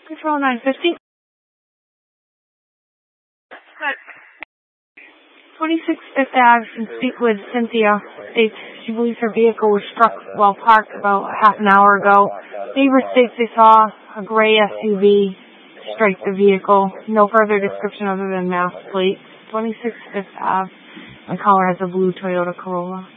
Control 950. 26 Fifth Ave, and speak with Cynthia. States she believes her vehicle was struck while parked about half an hour ago. Neighbor states they saw a gray SUV strike the vehicle. No further description other than mask plate. 26 Fifth Ave. My caller has a blue Toyota Corolla.